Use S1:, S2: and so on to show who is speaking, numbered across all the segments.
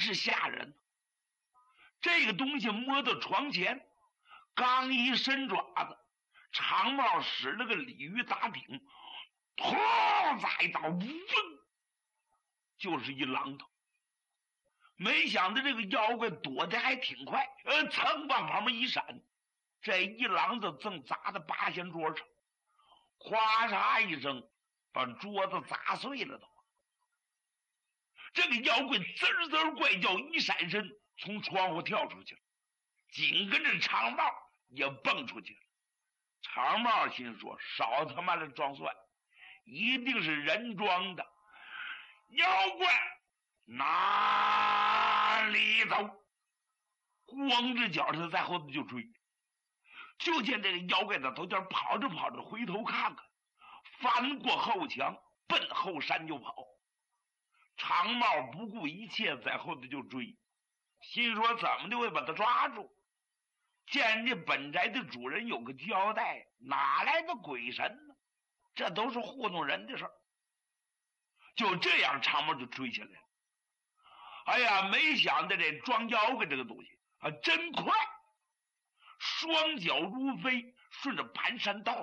S1: 是吓人。这个东西摸到床前，刚一伸爪子，长帽使了个鲤鱼打挺，突再一刀，嗡，就是一榔头。没想到这个妖怪躲得还挺快，噌往旁边一闪，这一榔子正砸在八仙桌上，哗嚓一声，把桌子砸碎了都。这个妖怪滋滋怪叫，一闪身从窗户跳出去了，紧跟着长帽也蹦出去了。长帽心说：少他妈的装蒜，一定是人装的。妖怪哪里走？光着脚他在后头就追，就见这个妖怪的头前跑着跑着，回头看看，翻过后墙，奔后山就跑。长帽不顾一切在后头就追，心说怎么就会把他抓住？见人家本宅的主人有个交代，哪来的鬼神呢？这都是糊弄人的事儿。就这样，长帽就追下来了。哎呀，没想到这装妖怪这个东西啊，真快，双脚如飞，顺着盘山道，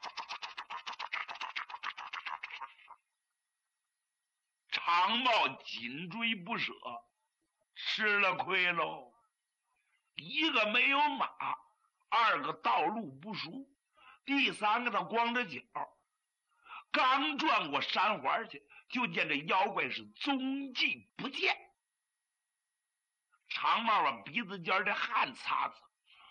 S1: 长帽紧追不舍，吃了亏喽。一个没有马，二个道路不熟，第三个他光着脚，刚转过山环去，就见这妖怪是踪迹不见。长帽往鼻子尖的汗擦擦，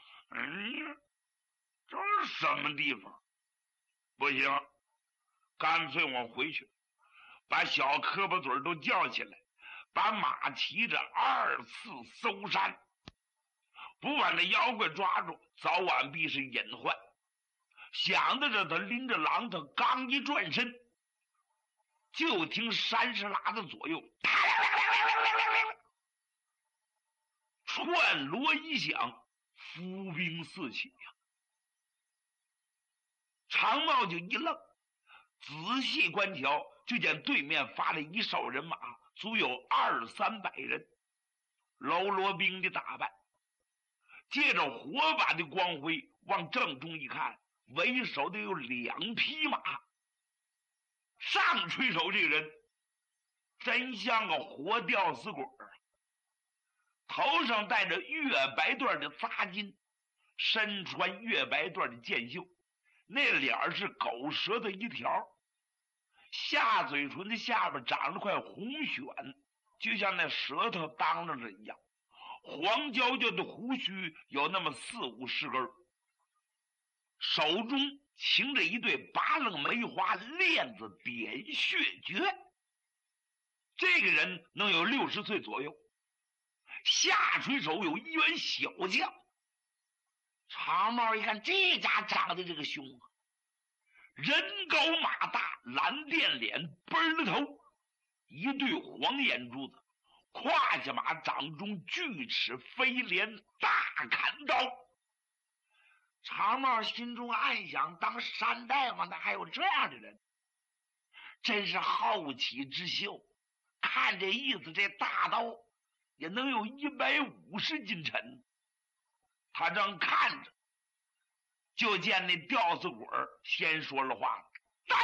S1: 这是什么地方？不行，干脆我回去，把小磕巴嘴都叫起来，把马骑着二次搜山，不把那妖怪抓住，早晚必是隐患。想到这，他拎着榔头刚一转身，就听山石拉的左右串锣一响，伏兵四起呀。长帽就一愣，仔细观瞧，就见对面发了一哨人马，足有200-300人，喽啰兵的打扮。借着火把的光辉，往正中一看，为首的有2匹马。上吹手这个人真像个活吊死鬼儿，头上戴着月白缎的扎巾，身穿月白缎的箭袖，那脸是狗舌的一条，下嘴唇的下边长着块红癣，就像那舌头当着一样，黄焦焦的胡须有那么40-50根，手中擎着一对拔楞梅花链子点穴诀。这个人能有60岁左右，下垂手有一员小将。长帽一看，这家长得这个凶啊，人高马大，蓝靛脸，奔了头，一对黄眼珠子，胯下马掌中锯齿飞镰大砍刀。长帽心中暗想，当山大王的还有这样的人，真是好奇之秀。看这意思，这大刀也能有150斤沉。他正看着，就见那吊死鬼先说了话：来，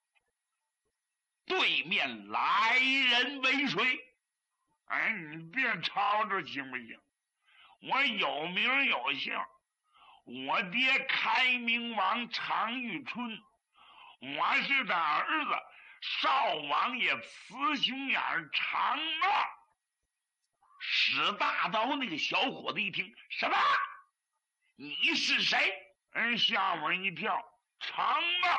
S1: 对面来人为谁？你别吵着行不行？我有名有姓，我爹开明王常遇春，我是他儿子少王爷雌雄眼长帽。使大刀那个小伙子一听，什么？你是谁？吓我一跳。长帽，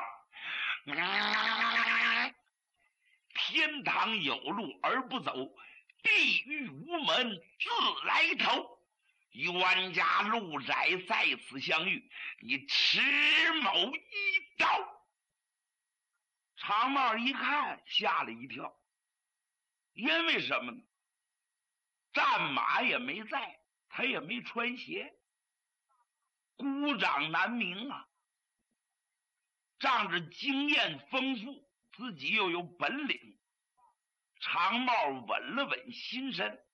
S1: 天堂有路而不走，地狱无门自来投。冤家路窄在此相遇，你迟某一刀。长帽一看，吓了一跳，因为什么呢？战马也没在，他也没穿鞋，孤掌难鸣啊。仗着经验丰富，自己又有本领，长帽稳了稳心神，